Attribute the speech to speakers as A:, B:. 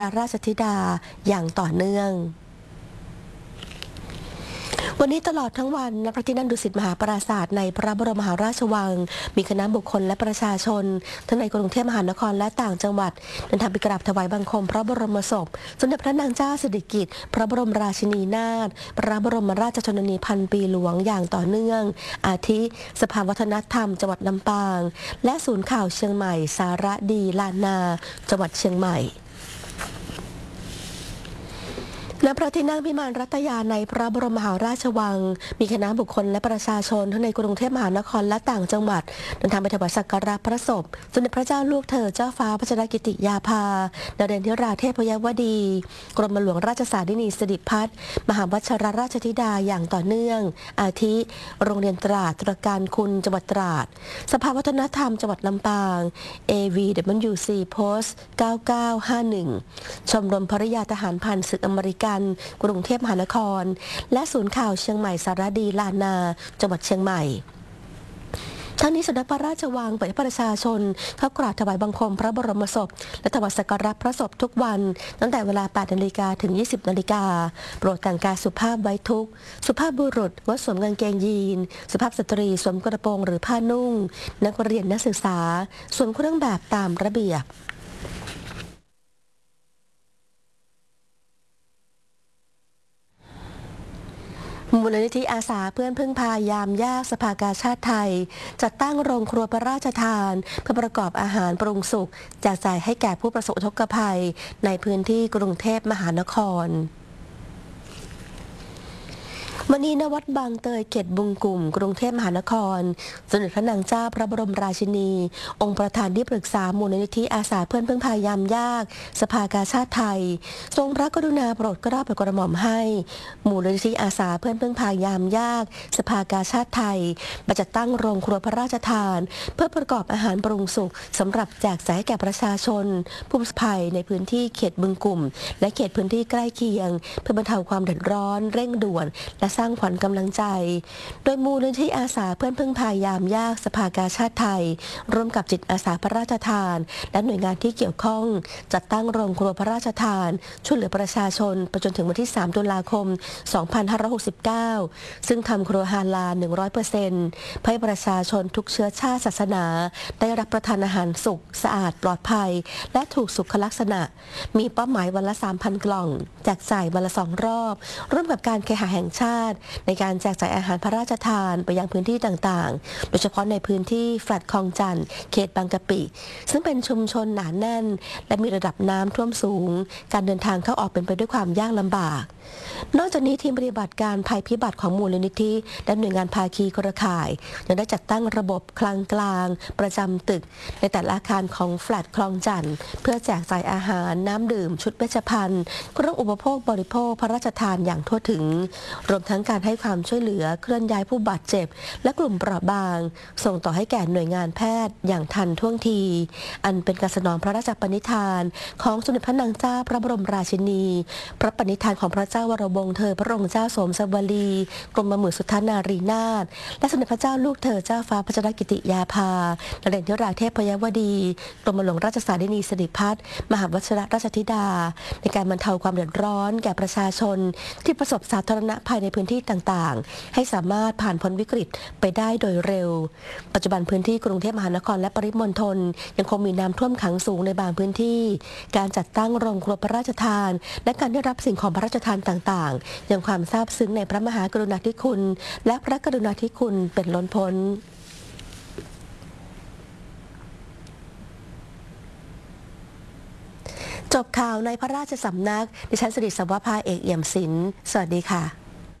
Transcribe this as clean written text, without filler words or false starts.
A: ราชธิดาอย่างต่อเนื่องวันนี้ตลอดทั้งวันณพระที่นั่งดุสิตมหาปราสาทในพระบรมมหาราชวังมีคณะบุคคลและประชาชนทั้งในกรุงเทพมหานครและต่างจังหวัดเดินทางไปกราบถวายบังคมพระบรมศพสมเด็จพระนางเจ้าสิริกิติ์พระบรมราชินีนาถพระบรมราชชนนีพันปีหลวงอย่างต่อเนื่องอาทิสภาวัฒนธรรมจังหวัดลำปางและศูนย์ข่าวเชียงใหม่สารดีลานนาจังหวัดเชียงใหม่ณพระที่นั่งพิมานรัตยาในพระบรมมหาราชวังมีคณะบุคคลและประชาชนทั้งในกรุงเทพมหานครและต่างจังหวัดเดินทางไปถวายสักการะพระศพสมเด็จพระเจ้าลูกเธอเจ้าฟ้าพัชรกิติยาภานเรนทิราเทพยวดีกรมหลวงราชสารินีสิริพัฒน์มหาวชิรราชธิดาอย่างต่อเนื่องอาทิโรงเรียนตราดตระการคุณจังหวัดตราดสภาวัฒนธรรมจังหวัดลำปาง AVWC Post 9951ชมรมภริยาทหารผ่านศึกอเมริกันกรุงเทพมหานครและศูนย์ข่าวเชียงใหม่สารดีลานนาจังหวัดเชียงใหม่ทั้งนี้สำนักพระราชวังเปิดให้ประชาชนเข้ากราบถวายบังคมพระบรมศพและถวายสักการะพระศพทุกวันตั้งแต่เวลา 8 นาฬิกาถึง 20 นาฬิกาโปรดแต่งกายสุภาพไว้ทุกข์สุภาพบุรุษงดสวมกางเกงยีนสุภาพสตรีสวมกระโปรงหรือผ้านุ่งนักเรียนนักศึกษาสวมเครื่องแบบตามระเบียบมูลนิธิอาสาเพื่อนพึ่งพายามยากสภากาชาติไทยจัดตั้งโรงครัวพระราชทานเพื่อประกอบอาหารปรุงสุกแจกจ่ายให้แก่ผู้ประสบอุทกภัยในพื้นที่กรุงเทพมหานครมณีณวัดบางเตยเขตบึงกุ่มกรุงเทพมหานครสมเด็จพระนางเจ้าพระบรมราชินี องค์ประธานที่ปรึกษามูลนิธิอาสาเพื่อนพึ่งพายามยากสภากาชาติไทยทรงพระกรุณาโปรดเกล้าโปรดกระหม่อมให้มูลนิธิอาสาเพื่อนพึ่งพายามยากสภากาชาติไทยมาจัดตั้งโรงครัวพระราชทานเพื่อประกอบอาหารปรุงสุกสำหรับแจกจ่ายให้แก่ประชาชนผู้ประสบภัยในพื้นที่เขตบึงกุ่มและเขตพื้นที่ใกล้เคียงเพื่อบรรเทาความเดือดร้อนเร่งด่วนและสร้างขวัญกำลังใจโดยมูลนิธิอาสาเพื่อนพึ่งพายามยากสภากาชาติไทยร่วมกับจิตอาสาพระราชทานและหน่วยงานที่เกี่ยวข้องจัดตั้งโรงครัวพระราชทานช่วยเหลือประชาชนไปจนถึงวันที่ 3 ตุลาคม 2569 ซึ่งทำครัวฮาลาล 100% เพื่อให้ประชาชนทุกเชื้อชาติศาสนาได้รับประทานอาหารสุกสะอาดปลอดภัยและถูกสุขลักษณะมีเป้าหมายวันละ 3,000 กล่องแจกจ่ายวันละ 2 รอบร่วมกับการเคหะแห่งชาติในการแจกจ่ายอาหารพระราชทานไปยังพื้นที่ต่างๆโดยเฉพาะในพื้นที่แฟลตคลองจันทร์เขตบางกะปิซึ่งเป็นชุมชนหนาแน่นและมีระดับน้ำท่วมสูงการเดินทางเข้าออกเป็นไปด้วยความยากลำบากนอกจากนี้ทีมปฏิบัติการภัยพิบัติของมูลนิธิและหน่วยงานภาคีเครือข่ายยังได้จัดตั้งระบบคลังกลางประจำตึกในแต่ละอาคารของแฟลตคลองจันทร์เพื่อแจกจ่ายอาหารน้ำดื่มชุดเวชภัณฑ์เครื่องอุปโภคบริโภคพระราชทานอย่างทั่วถึงรวมทั้งการให้ความช่วยเหลือเคลื่อนย้ายผู้บาดเจ็บและกลุ่มเปราะบางส่งต่อให้แก่หน่วยงานแพทย์อย่างทันท่วงทีอันเป็นการสนองพระราชปณิธานของสมเด็จพระนางเจ้าพระบรมราชินีพระปณิธานของพระเจ้าวรวงศ์เธอพระองค์เจ้าสมสวลีกรมหมื่นสุทธานารีนาถและสมเด็จพระเจ้าลูกเธอเจ้าฟ้าพัชรกิติยาภานเรนทิราเทพยวดีกรมหลวงราชสารินีสิริพัฒน์มหาวชิรราชธิดาในการบรรเทาความเดือดร้อนแก่ประชาชนที่ประสบสาธารณภัยในพื้นที่ต่างๆให้สามารถผ่านพ้นวิกฤตไปได้โดยเร็วปัจจุบันพื้นที่กรุงเทพมหานครและปริมณฑลยังคงมีน้ำท่วมขังสูงในบางพื้นที่การจัดตั้งโรงครัวพระราชทานและการได้รับสิ่งของพระราชทานต่างๆยังความซาบซึ้งในพระมหากรุณาธิคุณและพระกรุณาธิคุณเป็นล้นพ้นจบข่าวในพระราชสำนักดิฉันสิริสวภาเอกเอี่ยมศิลป์สวัสดีค่ะ